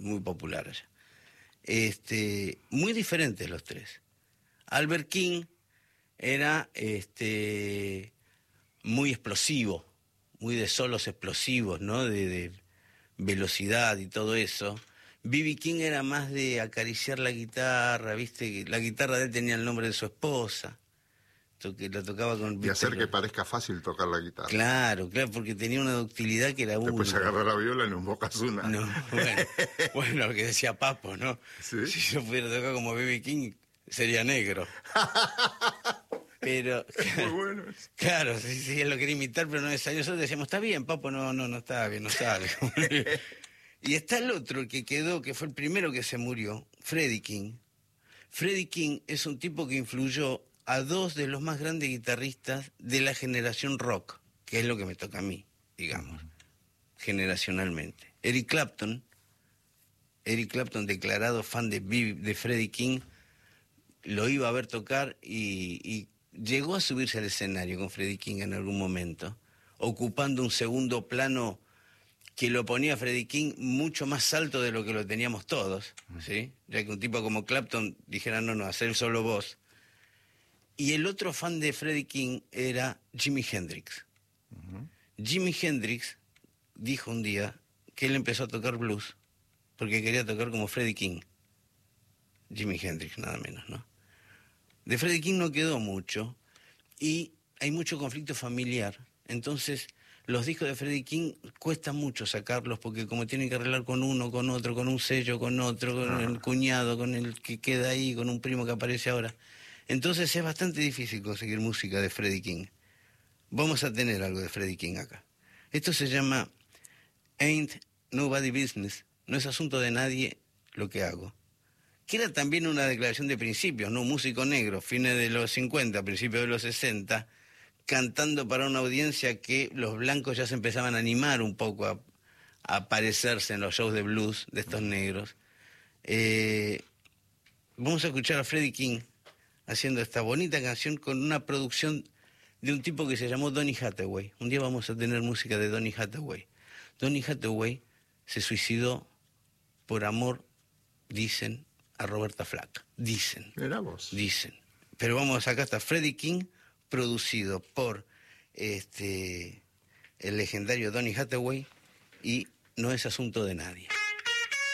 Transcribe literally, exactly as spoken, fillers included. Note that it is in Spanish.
muy popular allá. Este, muy diferentes los tres. Albert King era este, muy explosivo, muy de solos explosivos, ¿no? De, de velocidad y todo eso. B B King era más de acariciar la guitarra, ¿viste? La guitarra de él tenía el nombre de su esposa, que la tocaba con... Y hacer que parezca fácil tocar la guitarra. Claro, claro, porque tenía una ductilidad que era única. Después agarró la viola y no embocas una. No, bueno, bueno, lo que decía Papo, ¿no? ¿Sí? Si yo pudiera tocar como B B King, sería negro. Pero, claro, muy bueno. Claro, sí, sí, él lo quería imitar, pero no es ahí. Nosotros decíamos, está bien, Papo, no, no, no está bien, no sale. Y está el otro, el que quedó, que fue el primero que se murió, Freddie King. Freddie King es un tipo que influyó a dos de los más grandes guitarristas de la generación rock, que es lo que me toca a mí, digamos, generacionalmente. Eric Clapton, Eric Clapton, declarado fan de, de Freddie King, lo iba a ver tocar y, y llegó a subirse al escenario con Freddie King en algún momento, ocupando un segundo plano que lo ponía a Freddie King mucho más alto de lo que lo teníamos todos, ¿sí? Ya que un tipo como Clapton dijera, no, no, hacer solo voz. Y el otro fan de Freddie King era Jimi Hendrix. Uh-huh. Jimi Hendrix dijo un día que él empezó a tocar blues porque quería tocar como Freddie King. Jimi Hendrix, nada menos, ¿no? De Freddie King no quedó mucho y hay mucho conflicto familiar. Entonces, los discos de Freddie King cuesta mucho sacarlos porque como tienen que arreglar con uno, con otro, con un sello, con otro, con uh-huh. el cuñado, con el que queda ahí, con un primo que aparece ahora. Entonces es bastante difícil conseguir música de Freddie King. Vamos a tener algo de Freddie King acá. Esto se llama Ain't Nobody Business. No es asunto de nadie lo que hago. Que era también una declaración de principios, ¿no? Un músico negro, fines de los cincuenta, principios de los sesenta, cantando para una audiencia que los blancos ya se empezaban a animar un poco a, a aparecerse en los shows de blues de estos negros. Eh, vamos a escuchar a Freddie King haciendo esta bonita canción con una producción de un tipo que se llamó Donny Hathaway. Un día vamos a tener música de Donny Hathaway. Donny Hathaway se suicidó por amor, dicen, a Roberta Flack. Dicen. Mirá vos. Dicen. Pero vamos, acá está Freddie King, producido por este el legendario Donny Hathaway, y No es asunto de nadie.